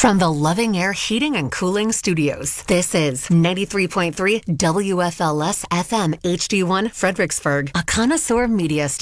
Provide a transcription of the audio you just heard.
From the Loving Air Heating and Cooling Studios, this is 93.3 WFLS FM HD1 Fredericksburg, a connoisseur media station.